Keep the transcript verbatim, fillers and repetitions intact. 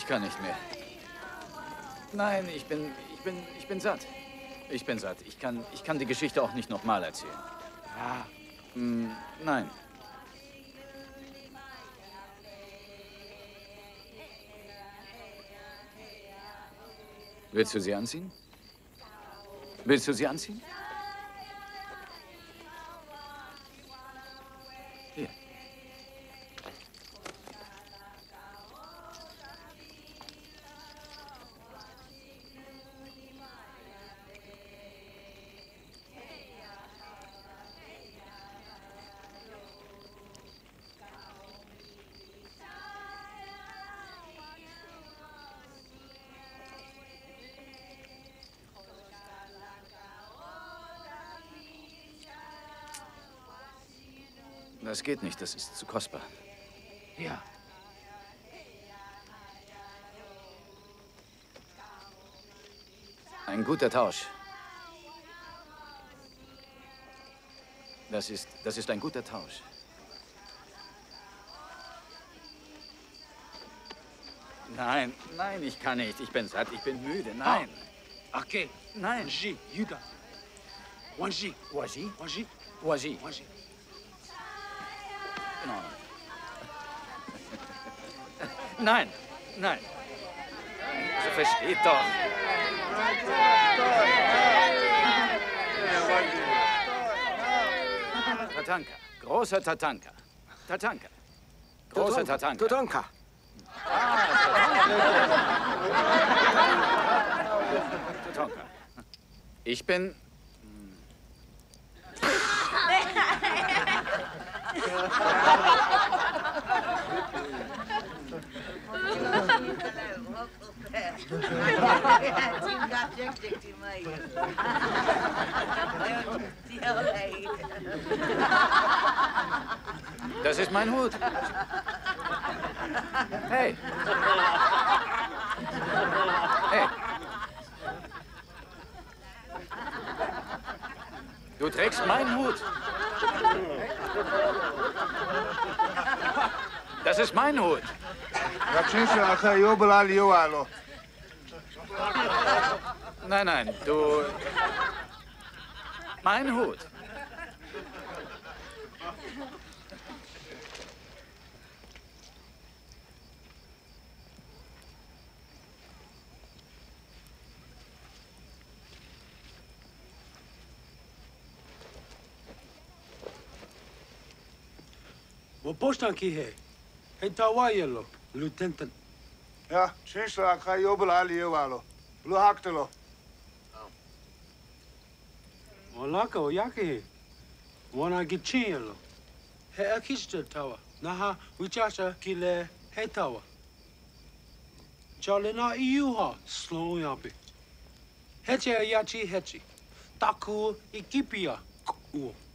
kann nicht mehr. Nein, ich bin, ich bin, ich bin satt. Ich bin satt. Ich kann, ich kann die Geschichte auch nicht nochmal erzählen. Ja. Hm, nein. Willst du sie anziehen? Willst du sie anziehen? Hier. Das geht nicht, das ist zu kostbar. Ja. Ein guter Tausch. Das ist, das ist ein guter Tausch. Nein, nein, ich kann nicht. Ich bin satt, ich bin müde. Nein. Ah. Okay. Nein. G, you got. One G. Waji? One G. Waji. One G. Nein, nein. Also versteht doch. Tatanka. Großer Tatanka. Tatanka. Großer Tatanka. Tatanka. Tatanka. Ich bin... Das ist mein Hut. Hey. Hey. Du trägst meinen Hut. Das ist mein Hut. Nein, nein, du... Mein Hut. Wo postan ki he? Hey Tawayelo, Lieutenant. Ja, Shisha Kayobel Aliewalo. Luhaktelo. Molaka o yake he. Wana gichielo. He akishta tawa. Naha wichacha kile he tawa. Chale na iuha slow yapi. Heche yachi hechi. Taku ikipia. Uo.